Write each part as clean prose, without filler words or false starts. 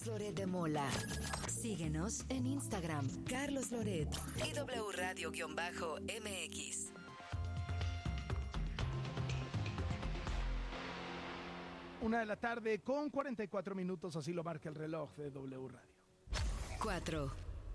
Loret de Mola. Síguenos en Instagram, Carlos Loret y W Radio-MX. Una de la tarde con 44 minutos, así lo marca el reloj de W Radio. 4.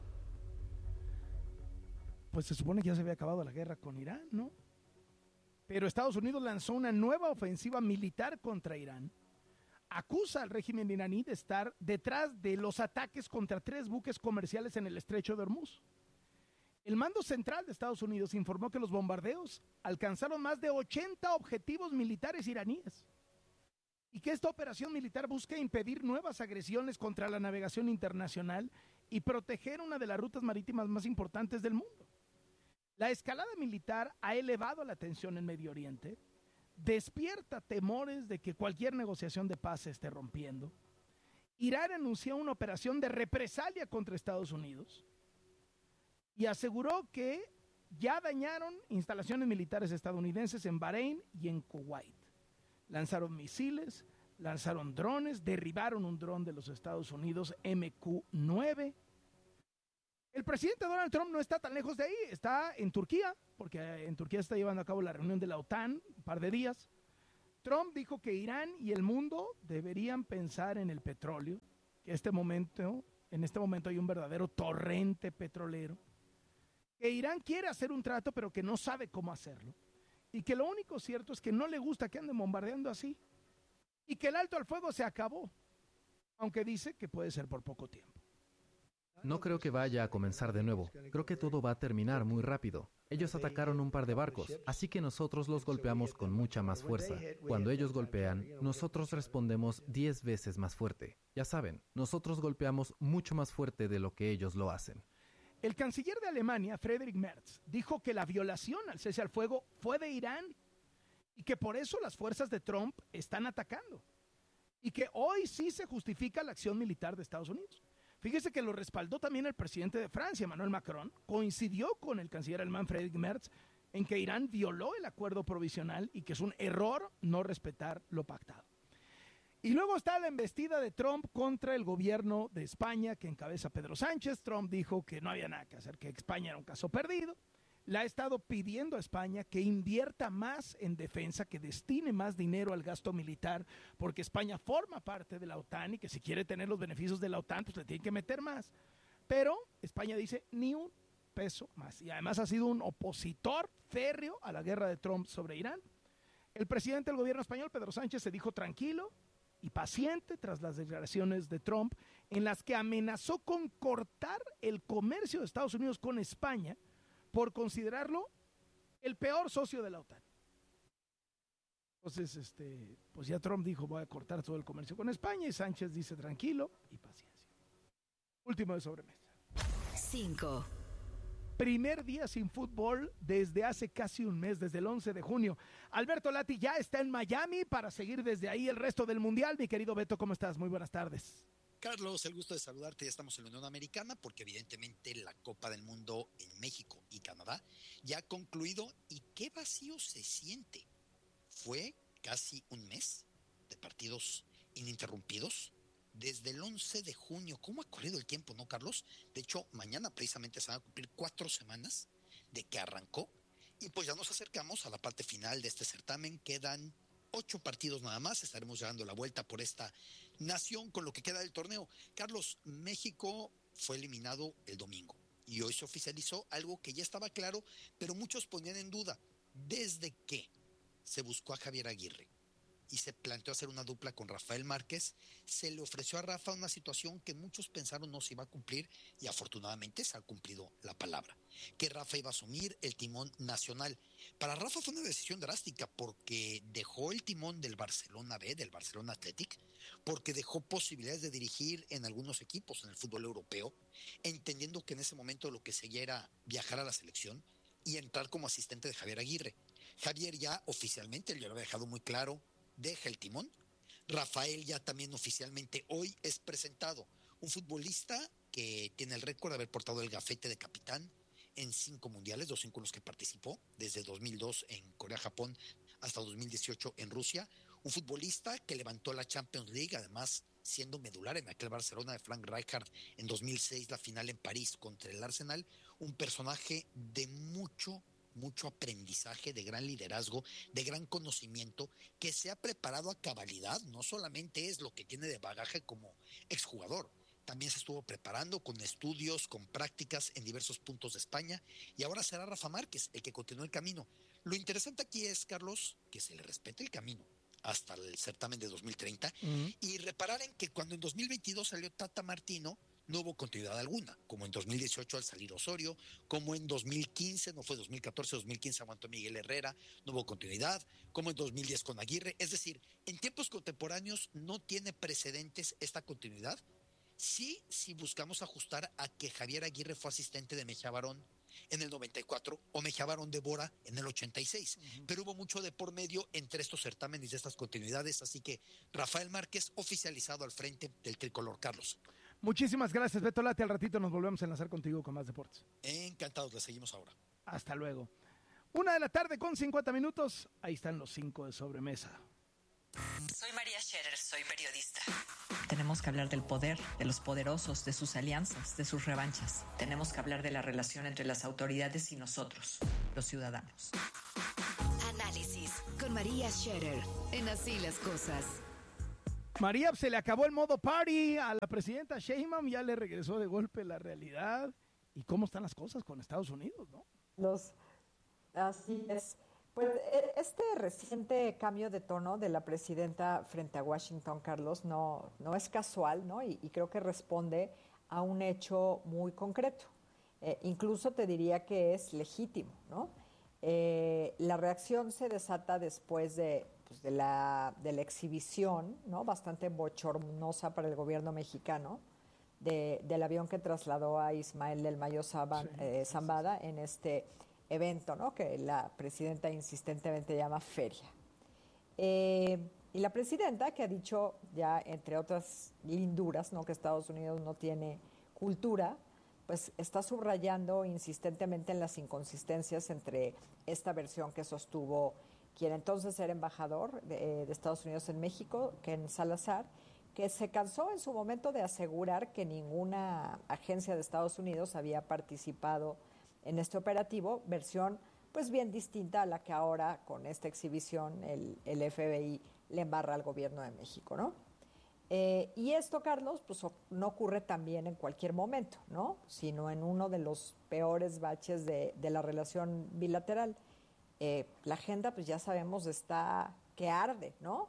Pues se supone que ya se había acabado la guerra con Irán, ¿no? Pero Estados Unidos lanzó una nueva ofensiva militar contra Irán. Acusa al régimen iraní de estar detrás de los ataques contra 3 buques comerciales en el estrecho de Hormuz. El mando central de Estados Unidos informó que los bombardeos alcanzaron más de 80 objetivos militares iraníes y que esta operación militar busca impedir nuevas agresiones contra la navegación internacional y proteger una de las rutas marítimas más importantes del mundo. La escalada militar ha elevado la tensión en Medio Oriente, despierta temores de que cualquier negociación de paz se esté rompiendo. Irán anunció una operación de represalia contra Estados Unidos y aseguró que ya dañaron instalaciones militares estadounidenses en Bahrein y en Kuwait. Lanzaron misiles, lanzaron drones, derribaron un dron de los Estados Unidos MQ-9. El presidente Donald Trump no está tan lejos de ahí, está en Turquía, porque en Turquía está llevando a cabo la reunión de la OTAN, un par de días. Trump dijo que Irán y el mundo deberían pensar en el petróleo, que en este momento hay un verdadero torrente petrolero, que Irán quiere hacer un trato pero que no sabe cómo hacerlo, y que lo único cierto es que no le gusta que anden bombardeando así, y que el alto al fuego se acabó, aunque dice que puede ser por poco tiempo. No creo que vaya a comenzar de nuevo. Creo que todo va a terminar muy rápido. Ellos atacaron un par de barcos, así que nosotros los golpeamos con mucha más fuerza. Cuando ellos golpean, nosotros respondemos 10 veces más fuerte. Ya saben, nosotros golpeamos mucho más fuerte de lo que ellos lo hacen. El canciller de Alemania, Friedrich Merz, dijo que la violación al cese al fuego fue de Irán y que por eso las fuerzas de Trump están atacando y que hoy sí se justifica la acción militar de Estados Unidos. Fíjese que lo respaldó también el presidente de Francia, Emmanuel Macron, coincidió con el canciller alemán Friedrich Merz en que Irán violó el acuerdo provisional y que es un error no respetar lo pactado. Y luego está la embestida de Trump contra el gobierno de España que encabeza Pedro Sánchez. Trump dijo que no había nada que hacer, que España era un caso perdido. Le ha estado pidiendo a España que invierta más en defensa, que destine más dinero al gasto militar, porque España forma parte de la OTAN y que si quiere tener los beneficios de la OTAN, pues le tiene que meter más. Pero España dice ni un peso más. Y además ha sido un opositor férreo a la guerra de Trump sobre Irán. El presidente del gobierno español, Pedro Sánchez, se dijo tranquilo y paciente tras las declaraciones de Trump, en las que amenazó con cortar el comercio de Estados Unidos con España por considerarlo el peor socio de la OTAN. Entonces, pues ya Trump dijo, voy a cortar todo el comercio con España, y Sánchez dice tranquilo y paciencia. Último de sobremesa. 5. Primer día sin fútbol desde hace casi un mes, desde el 11 de junio. Alberto Lati ya está en Miami para seguir desde ahí el resto del Mundial. Mi querido Beto, ¿cómo estás? Muy buenas tardes. Carlos, el gusto de saludarte. Ya estamos en la Unión Americana porque evidentemente la Copa del Mundo en México y Canadá ya ha concluido y qué vacío se siente. Fue casi un mes de partidos ininterrumpidos desde el 11 de junio. ¿Cómo ha corrido el tiempo, no, Carlos? De hecho, mañana precisamente se van a cumplir 4 semanas de que arrancó y pues ya nos acercamos a la parte final de este certamen. Quedan 8 partidos nada más, estaremos llegando a la vuelta por esta nación con lo que queda del torneo. Carlos, México fue eliminado el domingo y hoy se oficializó algo que ya estaba claro, pero muchos ponían en duda. Desde que se buscó a Javier Aguirre y se planteó hacer una dupla con Rafael Márquez, se le ofreció a Rafa una situación que muchos pensaron no se iba a cumplir y afortunadamente se ha cumplido la palabra, que Rafa iba a asumir el timón nacional. Para Rafa fue una decisión drástica porque dejó el timón del Barcelona B, del Barcelona Athletic, porque dejó posibilidades de dirigir en algunos equipos en el fútbol europeo, entendiendo que en ese momento lo que seguía era viajar a la selección y entrar como asistente de Javier Aguirre. Javier ya oficialmente, le había dejado muy claro, deja el timón. Rafael ya también oficialmente hoy es presentado, un futbolista que tiene el récord de haber portado el gafete de capitán en 5 mundiales, 2 en los que participó, desde 2002 en Corea, Japón, hasta 2018 en Rusia. Un futbolista que levantó la Champions League, además siendo medular en aquel Barcelona de Frank Rijkaard en 2006, la final en París contra el Arsenal, un personaje de mucho aprendizaje, de gran liderazgo, de gran conocimiento, que se ha preparado a cabalidad. No solamente es lo que tiene de bagaje como exjugador, también se estuvo preparando con estudios, con prácticas en diversos puntos de España, y ahora será Rafa Márquez el que continúe el camino. Lo interesante aquí es, Carlos, que se le respete el camino hasta el certamen de 2030, y reparar en que cuando en 2022 salió Tata Martino, no hubo continuidad alguna, como en 2018 al salir Osorio, como en 2015, no fue 2014, 2015 aguantó Miguel Herrera, no hubo continuidad, como en 2010 con Aguirre. Es decir, en tiempos contemporáneos no tiene precedentes esta continuidad. Sí, si buscamos ajustar a que Javier Aguirre fue asistente de Mejía Barón en el 94 o Mejía Barón de Bora en el 86, pero hubo mucho de por medio entre estos certámenes y estas continuidades, así que Rafael Márquez oficializado al frente del tricolor. Carlos. Muchísimas gracias, Beto Lati. Al ratito nos volvemos a enlazar contigo con más deportes. Encantados, le seguimos ahora. Hasta luego. 1:00 con 50 minutos. Ahí están los 5 de sobremesa. Soy María Scherer, soy periodista. Tenemos que hablar del poder, de los poderosos, de sus alianzas, de sus revanchas. Tenemos que hablar de la relación entre las autoridades y nosotros, los ciudadanos. Análisis con María Scherer en Así las Cosas. María, se le acabó el modo party a la presidenta Sheinbaum, ya le regresó de golpe la realidad. ¿Y cómo están las cosas con Estados Unidos, no? Así es. Pues este reciente cambio de tono de la presidenta frente a Washington, Carlos, no es casual, ¿no? Y creo que responde a un hecho muy concreto. Incluso te diría que es legítimo, ¿no? La reacción se desata después de la exhibición, ¿no? Bastante bochornosa para el gobierno mexicano, del avión que trasladó a Ismael del Mayo Zambada en este evento, ¿no? Que la presidenta insistentemente llama feria. Y la presidenta, que ha dicho ya, entre otras linduras, ¿no?, que Estados Unidos no tiene cultura, pues está subrayando insistentemente en las inconsistencias entre esta versión que sostuvo quien entonces era embajador de Estados Unidos en México, Ken Salazar, que se cansó en su momento de asegurar que ninguna agencia de Estados Unidos había participado en este operativo, versión pues bien distinta a la que ahora con esta exhibición el FBI le embarra al gobierno de México, ¿no? Y esto, Carlos, pues no ocurre también en cualquier momento, ¿no? Sino en uno de los peores baches de la relación bilateral. La agenda, pues ya sabemos, está que arde, ¿no?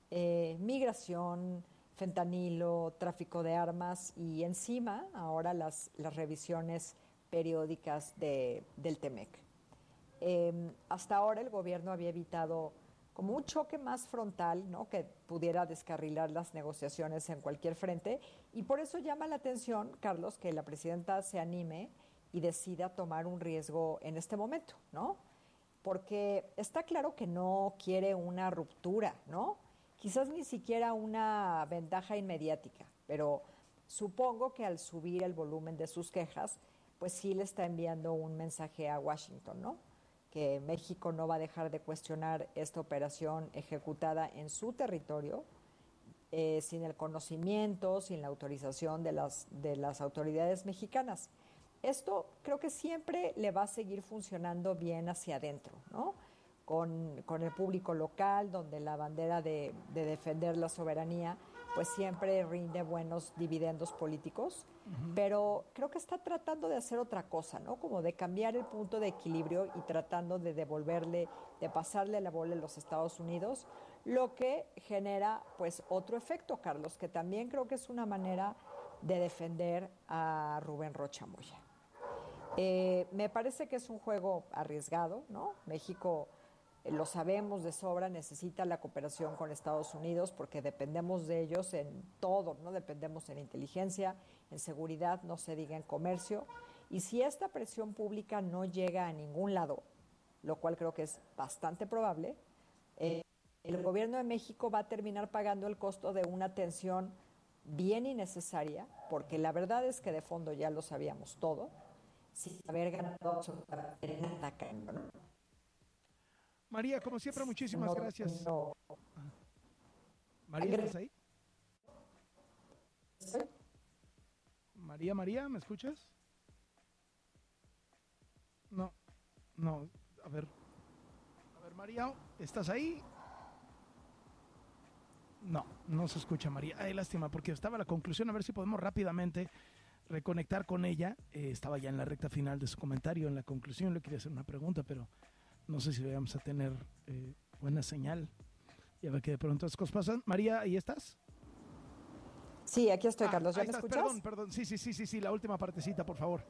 Migración, fentanilo, tráfico de armas y encima ahora las revisiones periódicas del TEMEC. Hasta ahora el gobierno había evitado como un choque más frontal, ¿no?, que pudiera descarrilar las negociaciones en cualquier frente, y por eso llama la atención, Carlos, que la presidenta se anime y decida tomar un riesgo en este momento, ¿no? Porque está claro que no quiere una ruptura, ¿no? Quizás ni siquiera una ventaja inmediática, pero supongo que al subir el volumen de sus quejas, pues sí le está enviando un mensaje a Washington, ¿no? Que México no va a dejar de cuestionar esta operación ejecutada en su territorio, sin el conocimiento, sin la autorización de las autoridades mexicanas. Esto creo que siempre le va a seguir funcionando bien hacia adentro, ¿no? Con el público local, donde la bandera de defender la soberanía pues siempre rinde buenos dividendos políticos, pero creo que está tratando de hacer otra cosa, ¿no? Como de cambiar el punto de equilibrio y tratando de pasarle la bola a los Estados Unidos, lo que genera pues otro efecto, Carlos, que también creo que es una manera de defender a Rubén Rocha Moya. Me parece que es un juego arriesgado, ¿no? México, lo sabemos de sobra, necesita la cooperación con Estados Unidos porque dependemos de ellos en todo, ¿no? Dependemos en inteligencia, en seguridad, no se diga en comercio. Y si esta presión pública no llega a ningún lado, lo cual creo que es bastante probable, el gobierno de México va a terminar pagando el costo de una tensión bien innecesaria, porque la verdad es que de fondo ya lo sabíamos todo, sin haber ganado absolutamente nada, ¿no? María, como siempre, muchísimas gracias. María, ¿estás ahí? María, ¿me escuchas? No, a ver, María, ¿estás ahí? No se escucha, María. Ay, lástima, porque estaba la conclusión, a ver si podemos rápidamente reconectar con ella. Estaba ya en la recta final de su comentario, en la conclusión le quería hacer una pregunta, pero no sé si vamos a tener buena señal. Ya ve que de pronto las cosas pasan. María, ¿ahí estás? Sí, aquí estoy, Carlos. ¿Ya me escuchas? Perdón. Sí, la última partecita, por favor.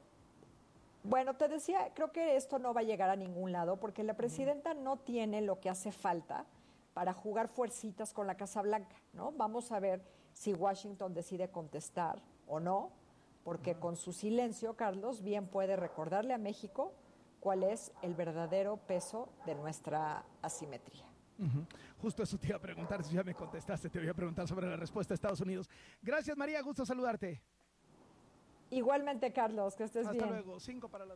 Bueno, te decía, creo que esto no va a llegar a ningún lado porque la presidenta no tiene lo que hace falta para jugar fuercitas con la Casa Blanca, ¿no? Vamos a ver si Washington decide contestar o no, porque con su silencio, Carlos, bien puede recordarle a México cuál es el verdadero peso de nuestra asimetría. Justo eso te iba a preguntar, si ya me contestaste, te voy a preguntar sobre la respuesta de Estados Unidos. Gracias, María, gusto saludarte. Igualmente, Carlos, que estés bien. Hasta luego, 5:02.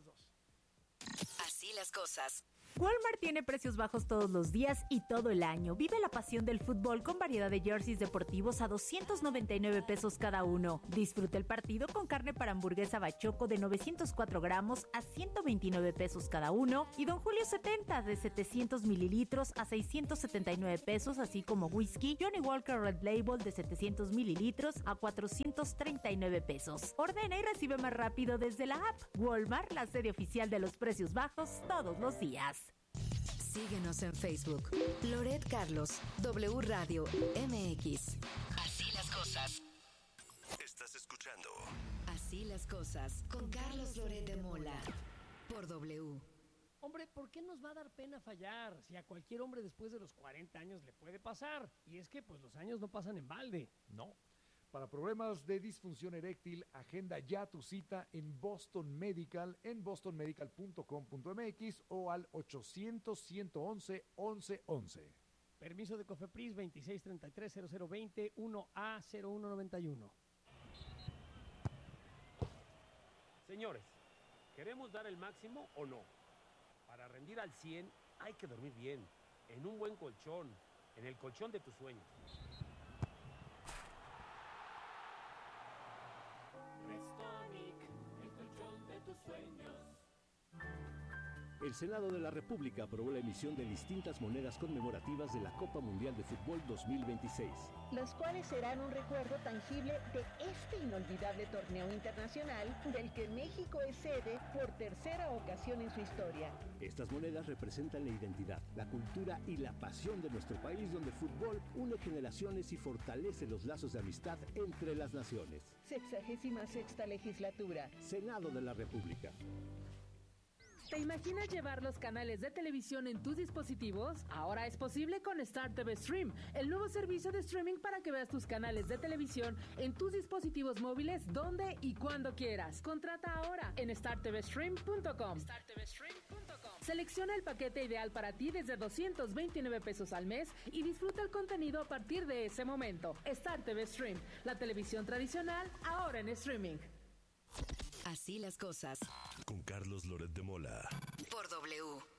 Así las cosas. Walmart tiene precios bajos todos los días y todo el año. Vive la pasión del fútbol con variedad de jerseys deportivos a 299 pesos cada uno. Disfruta el partido con carne para hamburguesa bachoco de 904 gramos a 129 pesos cada uno y Don Julio 70 de 700 mililitros a 679 pesos, así como whisky Johnny Walker Red Label de 700 mililitros a 439 pesos. Ordena y recibe más rápido desde la app. Walmart, la sede oficial de los precios bajos todos los días. Síguenos en Facebook. Loret Carlos, W Radio MX. Así las cosas. Estás escuchando Así las cosas con Carlos Loret de Mola por W. Hombre, ¿por qué nos va a dar pena fallar? Si a cualquier hombre después de los 40 años le puede pasar. Y es que pues los años no pasan en balde. No. Para problemas de disfunción eréctil, agenda ya tu cita en Boston Medical, en bostonmedical.com.mx o al 800-111-1111. Permiso de COFEPRIS 2633-0020 1A0191. Señores, ¿queremos dar el máximo o no? Para rendir al 100 hay que dormir bien, en un buen colchón, en el colchón de tus sueños. Restonic, el colchón de tus sueños. El Senado de la República aprobó la emisión de distintas monedas conmemorativas de la Copa Mundial de Fútbol 2026. Las cuales serán un recuerdo tangible de este inolvidable torneo internacional del que México es sede por tercera ocasión en su historia. Estas monedas representan la identidad, la cultura y la pasión de nuestro país, donde el fútbol une generaciones y fortalece los lazos de amistad entre las naciones. 66ª legislatura. Senado de la República. ¿Te imaginas llevar los canales de televisión en tus dispositivos? Ahora es posible con Star TV Stream, el nuevo servicio de streaming para que veas tus canales de televisión en tus dispositivos móviles donde y cuando quieras. Contrata ahora en startvstream.com. Selecciona el paquete ideal para ti desde 229 pesos al mes y disfruta el contenido a partir de ese momento. Star TV Stream, la televisión tradicional ahora en streaming. Así las cosas. Con Carlos Loret de Mola. Por W.